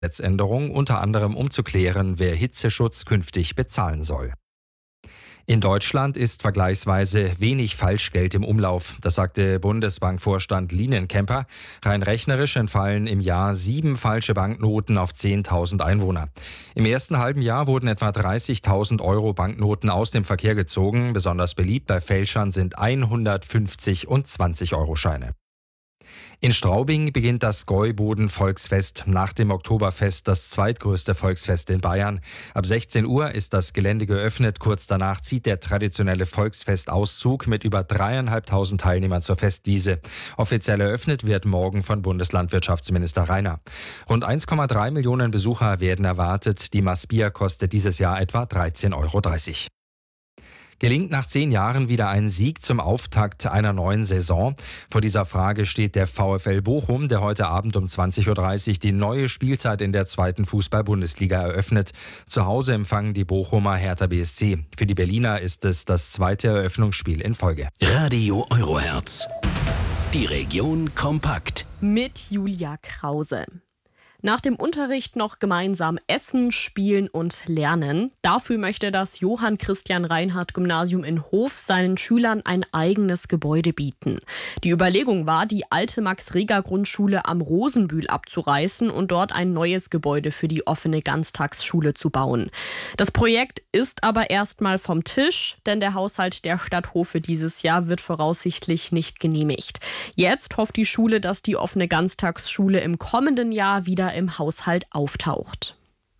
Gesetzänderung, unter anderem um zu klären, wer Hitzeschutz künftig bezahlen soll. In Deutschland ist vergleichsweise wenig Falschgeld im Umlauf. Das sagte Bundesbankvorstand Lienenkemper. Rein rechnerisch entfallen im Jahr 7 falsche Banknoten auf 10.000 Einwohner. Im ersten halben Jahr wurden etwa 30.000 Euro Banknoten aus dem Verkehr gezogen. Besonders beliebt bei Fälschern sind 150 und 20-Euro-Scheine. In Straubing beginnt das Gäuboden-Volksfest, nach dem Oktoberfest das zweitgrößte Volksfest in Bayern. Ab 16 Uhr ist das Gelände geöffnet. Kurz danach zieht der traditionelle Volksfestauszug mit über 3.500 Teilnehmern zur Festwiese. Offiziell eröffnet wird morgen von Bundeslandwirtschaftsminister Rainer. Rund 1,3 Millionen Besucher werden erwartet. Die Maßbier kostet dieses Jahr etwa 13,30 Euro. Gelingt nach 10 Jahren wieder ein Sieg zum Auftakt einer neuen Saison? Vor dieser Frage steht der VfL Bochum, der heute Abend um 20.30 Uhr die neue Spielzeit in der 2. Fußball-Bundesliga eröffnet. Zu Hause empfangen die Bochumer Hertha BSC. Für die Berliner ist es das zweite Eröffnungsspiel in Folge. Radio Eurohertz. Die Region kompakt. Mit Julia Krause. Nach dem Unterricht noch gemeinsam essen, spielen und lernen. Dafür möchte das Johann Christian Reinhardt Gymnasium in Hof seinen Schülern ein eigenes Gebäude bieten. Die Überlegung war, die alte Max-Reger-Grundschule am Rosenbühl abzureißen und dort ein neues Gebäude für die offene Ganztagsschule zu bauen. Das Projekt ist aber erstmal vom Tisch, denn der Haushalt der Stadt Hof für dieses Jahr wird voraussichtlich nicht genehmigt. Jetzt hofft die Schule, dass die offene Ganztagsschule im kommenden Jahr wieder im Haushalt auftaucht.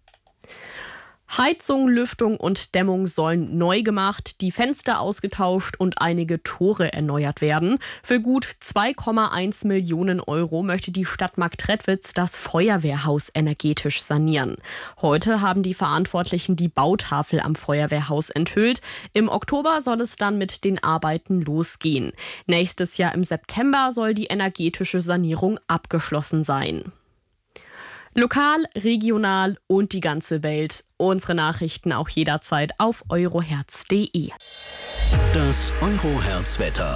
Heizung, Lüftung und Dämmung sollen neu gemacht, die Fenster ausgetauscht und einige Tore erneuert werden. Für gut 2,1 Millionen Euro möchte die Stadt Marktredwitz das Feuerwehrhaus energetisch sanieren. Heute haben die Verantwortlichen die Bautafel am Feuerwehrhaus enthüllt. Im Oktober soll es dann mit den Arbeiten losgehen. Nächstes Jahr im September soll die energetische Sanierung abgeschlossen sein. Lokal, regional und die ganze Welt. Unsere Nachrichten auch jederzeit auf eurohertz.de. Das Eurohertz-Wetter.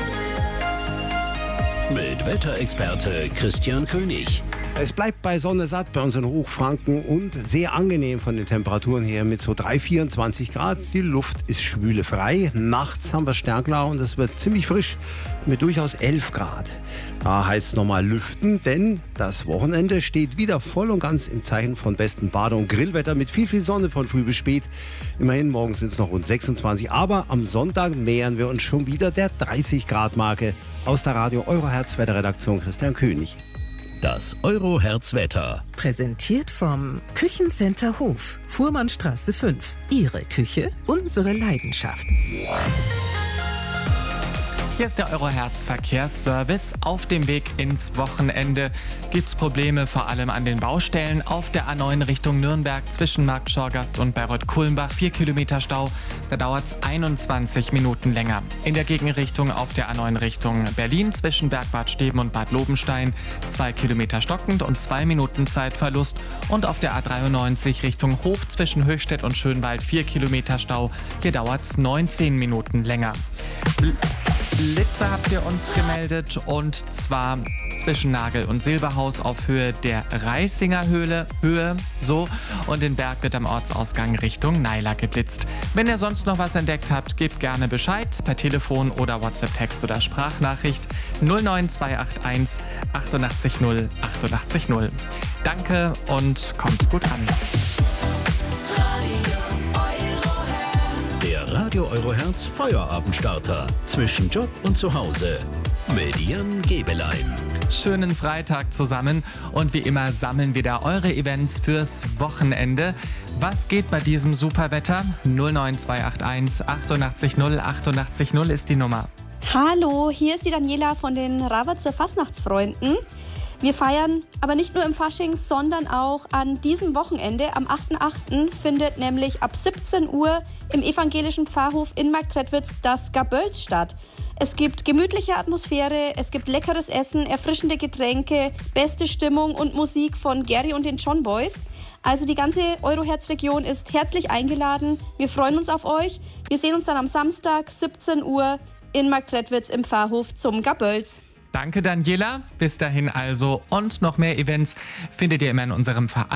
Mit Wetterexperte Christian König. Es bleibt bei Sonne satt bei uns in Hochfranken und sehr angenehm von den Temperaturen her mit so 24 Grad. Die Luft ist schwülefrei. Nachts haben wir Sternklare und es wird ziemlich frisch mit durchaus 11 Grad. Da heißt es nochmal lüften, denn das Wochenende steht wieder voll und ganz im Zeichen von bestem Bade- und Grillwetter mit viel Sonne von früh bis spät. Immerhin morgens sind es noch rund 26, aber am Sonntag nähern wir uns schon wieder der 30 Grad Marke. Aus der Radio Eurohertz Wetterredaktion Christian König. Das Eurohertz-Wetter. Präsentiert vom Küchencenter Hof, Fuhrmannstraße 5. Ihre Küche, unsere Leidenschaft. Hier ist der Eurohertz Verkehrsservice. Auf dem Weg ins Wochenende gibt's Probleme, vor allem an den Baustellen. Auf der A9 Richtung Nürnberg zwischen Markt Schorgast und Bayreuth-Kulmbach 4 Kilometer Stau. Da dauert's 21 Minuten länger. In der Gegenrichtung auf der A9 Richtung Berlin zwischen Bergbad Steben und Bad Lobenstein 2 Kilometer stockend und 2 Minuten Zeitverlust. Und auf der A93 Richtung Hof zwischen Höchstädt und Schönwald 4 Kilometer Stau. Hier dauert's 19 Minuten länger. Blitze habt ihr uns gemeldet und zwar zwischen Nagel und Silberhaus auf Höhe der Reißinger Höhe, so, und in Bergwirt am Ortsausgang Richtung Naila geblitzt. Wenn ihr sonst noch was entdeckt habt, gebt gerne Bescheid per Telefon oder WhatsApp-Text oder Sprachnachricht 09281 88 0 88 0. Danke und kommt gut an. Der Radio Eurohertz Feuerabendstarter zwischen Job und Zuhause mit Jan Gebelein. Schönen Freitag zusammen und wie immer sammeln wir da eure Events fürs Wochenende. Was geht bei diesem Superwetter? 09281 88 0 88 0 ist die Nummer. Hallo, hier ist die Daniela von den Rawatzer Fastnachtsfreunden. Wir feiern aber nicht nur im Fasching, sondern auch an diesem Wochenende. Am 8.8. findet nämlich ab 17 Uhr im evangelischen Pfarrhof in Marktredwitz das Gabölz statt. Es gibt gemütliche Atmosphäre, es gibt leckeres Essen, erfrischende Getränke, beste Stimmung und Musik von Gary und den John Boys. Also die ganze Eurohertz-Region ist herzlich eingeladen. Wir freuen uns auf euch. Wir sehen uns dann am Samstag 17 Uhr in Marktredwitz im Pfarrhof zum Gabölz. Danke, Daniela. Bis dahin also. Und noch mehr Events findet ihr immer in unserem